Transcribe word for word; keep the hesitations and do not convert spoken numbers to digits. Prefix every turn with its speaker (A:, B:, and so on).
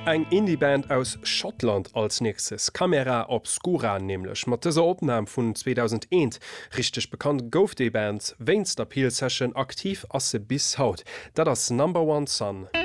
A: Eng Indieband aus Schottland als nächstes Camera Obscura nämlich mat dieser Opnahme vun zweitausendeins richtig bekannt gouf die Band wéinst der Peel Session aktiv asse bis haut, dat das Number One Son.